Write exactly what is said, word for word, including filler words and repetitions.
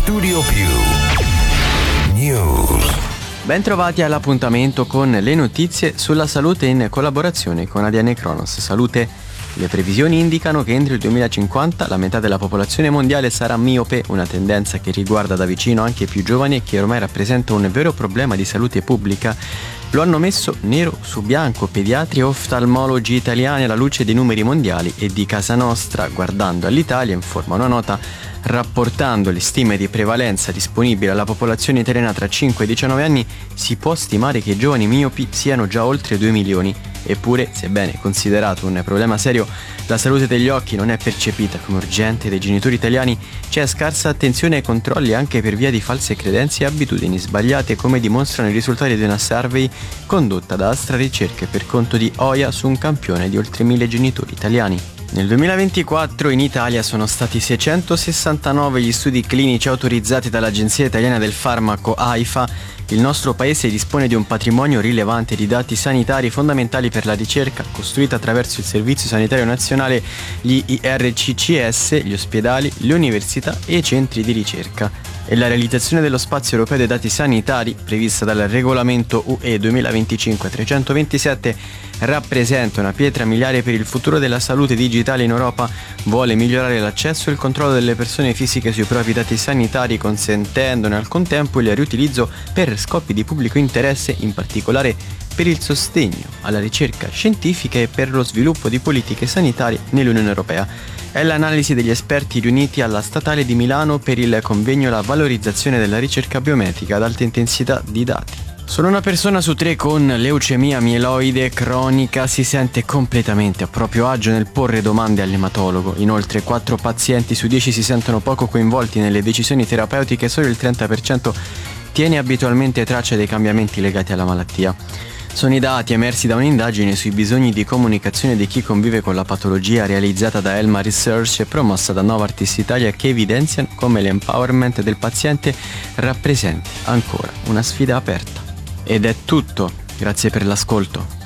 Studio Più News. Bentrovati all'appuntamento con le notizie sulla salute in collaborazione con A D N Cronos Salute. Le previsioni indicano che entro il duemilacinquanta la metà della popolazione mondiale sarà miope, una tendenza che riguarda da vicino anche i più giovani e che ormai rappresenta un vero problema di salute pubblica. Lo hanno messo nero su bianco pediatri e oftalmologi italiani alla luce dei numeri mondiali e di casa nostra, guardando all'Italia, informa una nota, rapportando le stime di prevalenza disponibili alla popolazione italiana tra cinque e diciannove anni, si può stimare che i giovani miopi siano già oltre due milioni. Eppure, sebbene considerato un problema serio, la salute degli occhi non è percepita come urgente dai genitori italiani, c'è scarsa attenzione ai controlli anche per via di false credenze e abitudini sbagliate, come dimostrano i risultati di una survey condotta da Astra Ricerche per conto di Oia su un campione di oltre mille genitori italiani. Nel duemilaventiquattro in Italia sono stati seicentosessantanove gli studi clinici autorizzati dall'Agenzia Italiana del Farmaco AIFA. Il nostro paese dispone di un patrimonio rilevante di dati sanitari fondamentali per la ricerca, costruita attraverso il Servizio Sanitario Nazionale, gli I R C C S, gli ospedali, le università e i centri di ricerca. E la realizzazione dello spazio europeo dei dati sanitari, prevista dal regolamento U E duemilaventicinque trecentoventisette, rappresenta una pietra miliare per il futuro della salute digitale in Europa. Vuole migliorare l'accesso e il controllo delle persone fisiche sui propri dati sanitari, consentendone al contempo il riutilizzo per scopi di pubblico interesse, in particolare per il sostegno alla ricerca scientifica e per lo sviluppo di politiche sanitarie nell'Unione Europea. È l'analisi degli esperti riuniti alla Statale di Milano per il convegno La valorizzazione della ricerca biometrica ad alta intensità di dati. Solo una persona su tre con leucemia mieloide cronica si sente completamente a proprio agio nel porre domande all'ematologo. Inoltre quattro pazienti su dieci si sentono poco coinvolti nelle decisioni terapeutiche e solo il trenta per cento tiene abitualmente traccia dei cambiamenti legati alla malattia. Sono i dati emersi da un'indagine sui bisogni di comunicazione di chi convive con la patologia realizzata da Elma Research e promossa da Novartis Italia, che evidenziano come l'empowerment del paziente rappresenti ancora una sfida aperta. Ed è tutto, grazie per l'ascolto.